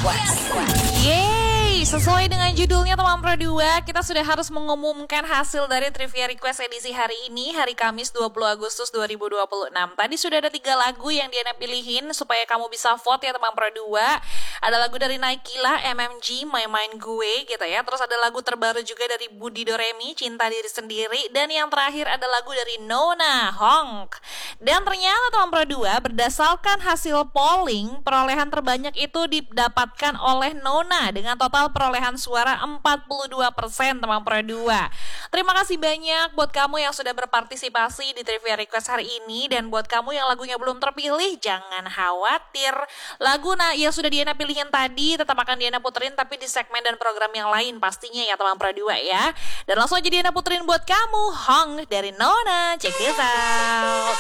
Yeay, sesuai dengan judulnya teman Pro 2, kita sudah harus mengumumkan hasil dari Trivia Request edisi hari ini, hari Kamis 20 Agustus 2026. Tadi sudah ada 3 lagu yang Diana pilihin supaya kamu bisa vote ya teman Pro 2. Ada lagu dari Naikila, MMG, My Mind Gue gitu ya. Terus ada lagu terbaru juga dari Budi Doremi, Cinta Diri Sendiri. Dan yang terakhir ada lagu dari Nona, Honk. Dan ternyata teman Pro 2, berdasarkan hasil polling, perolehan terbanyak itu didapatkan oleh Nona dengan total perolehan suara 42% teman Pro 2. Terima kasih banyak buat kamu yang sudah berpartisipasi di Trivia Request hari ini. Dan buat kamu yang lagunya belum terpilih, jangan khawatir. Lagu yang sudah Diana pilihin tadi tetap akan Diana puterin, tapi di segmen dan program yang lain pastinya ya teman Pro 2 ya. Dan langsung aja Diana puterin buat kamu Hong dari Nona. Check this out.